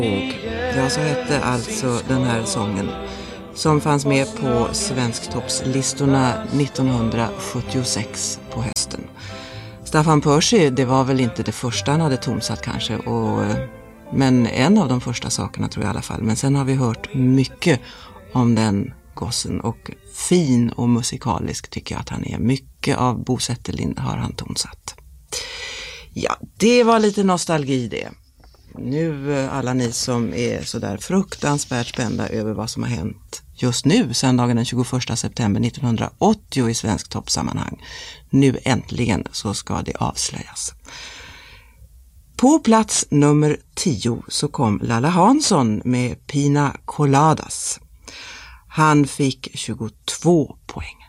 Ja, så hette alltså den här sången som fanns med på Svensktoppslistorna 1976 på hösten. Staffan Percy, det var väl inte det första han hade tonsatt kanske, men en av de första sakerna tror jag i alla fall. Men sen har vi hört mycket om den gossen och fin och musikalisk tycker jag att han är. Mycket av Bo Zetterlind har han tonsatt. Ja, det var lite nostalgi det. Nu alla ni som är så där fruktansvärt spända över vad som har hänt just nu, söndagen den 21 september 1980 i svensk toppsammanhang. Nu äntligen så ska det avslöjas. På plats nummer 10 så kom Lalla Hansson med Pina Coladas. Han fick 22 poäng.